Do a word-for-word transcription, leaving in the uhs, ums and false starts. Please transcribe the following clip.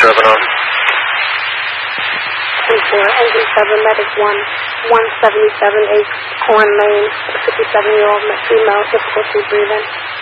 seven on. ten four, engine seven, medic one, one seventy-seven, eight Corn Lane, fifty-seven-year-old female, difficulty breathing.